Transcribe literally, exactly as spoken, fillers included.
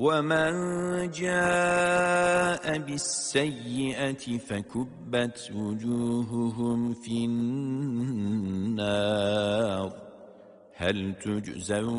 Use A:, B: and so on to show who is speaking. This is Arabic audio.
A: وَمَنْ جَاءَ بِالسَّيِّئَةِ فَكُبَّتْ وُجُوهُهُمْ فِي النَّارِ هَلْ تُجْزَوْنَ